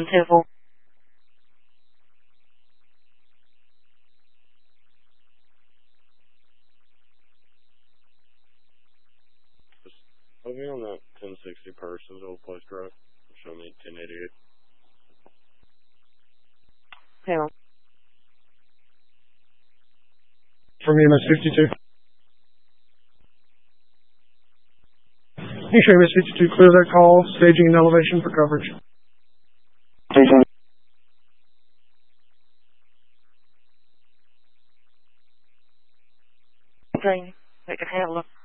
10-4. Put me on that 1060 Parsons Old Place Drive. Show me 1088. Hang on. From EMS 52. You show EMS 52, clear that call, staging and elevation for coverage. Okay, I can handle it.